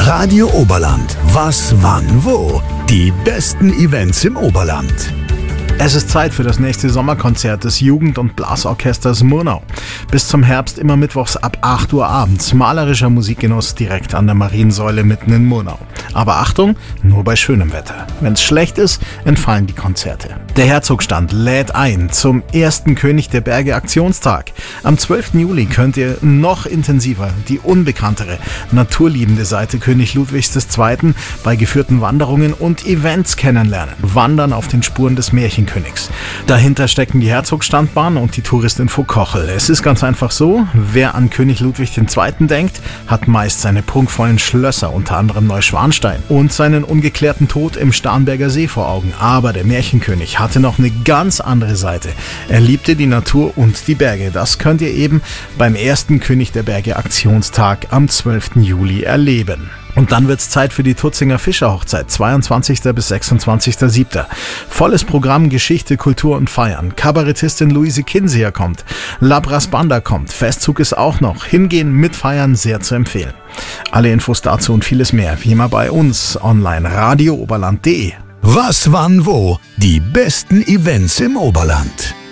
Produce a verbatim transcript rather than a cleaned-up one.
Radio Oberland. Was, wann, wo? Die besten Events im Oberland. Es ist Zeit für das nächste Sommerkonzert des Jugend- und Blasorchesters Murnau. Bis zum Herbst immer mittwochs ab acht Uhr abends. Malerischer Musikgenuss direkt an der Mariensäule mitten in Murnau. Aber Achtung, nur bei schönem Wetter. Wenn es schlecht ist, entfallen die Konzerte. Der Herzogstand lädt ein zum ersten König der Berge Aktionstag. Am zwölften Juli könnt ihr noch intensiver die unbekanntere, naturliebende Seite König Ludwigs der Zweite. bei geführten Wanderungen und Events kennenlernen. Wandern auf den Spuren des Märchenkönigs. Dahinter stecken die Herzogstandbahn und die Touristinfo Kochel. Es ist ganz einfach so, wer an König Ludwig der Zweite. denkt, hat meist seine prunkvollen Schlösser, unter anderem Neuschwanstein, und seinen ungeklärten Tod im Starnberger See vor Augen. Aber der Märchenkönig hatte noch eine ganz andere Seite. Er liebte die Natur und die Berge. Das könnt ihr eben beim ersten König der Berge Aktionstag am zwölften Juli erleben. Und dann wird's Zeit für die Tutzinger Fischerhochzeit, zweiundzwanzigsten bis sechsundzwanzigsten siebten Volles Programm, Geschichte, Kultur und Feiern. Kabarettistin Luise Kinseher kommt, Labras Banda kommt, Festzug ist auch noch. Hingehen, mitfeiern, sehr zu empfehlen. Alle Infos dazu und vieles mehr, wie immer bei uns online, radio oberland punkt de. Was, wann, wo? Die besten Events im Oberland.